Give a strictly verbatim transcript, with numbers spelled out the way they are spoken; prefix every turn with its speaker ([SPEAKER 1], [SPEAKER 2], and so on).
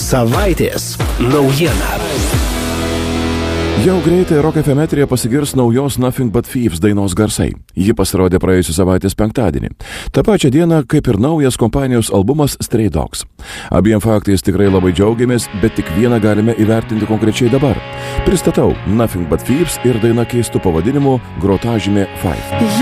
[SPEAKER 1] Savaitės naujiena.
[SPEAKER 2] Jau greitai Rock F M eteryje pasigirs naujos Nothing But Thieves dainos garsai. Ji pasirodė praėjusią savaitės penktadienį. Ta pačia diena, kaip ir naujas kompanijos albumas Stray Dogs. Abiem faktais tikrai labai džiaugiamės, bet tik vieną galime įvertinti konkrečiai dabar. Pristatau Nothing But Thieves ir daina keistu pavadinimu grotažymė Five.